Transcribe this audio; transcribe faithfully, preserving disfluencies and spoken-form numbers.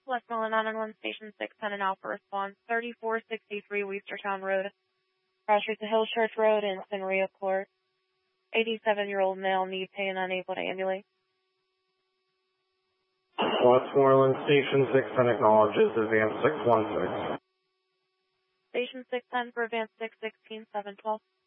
Westmoreland nine one one, Station six ten and Alpha response, thirty-four sixty-three Westertown Road, cross streets of Hill Church Road and San Maria Court. eighty-seven-year-old male, need pain, unable to ambulate. Westmoreland Station six ten acknowledges advance six one six. Station six ten for advance six sixteen seven twelve.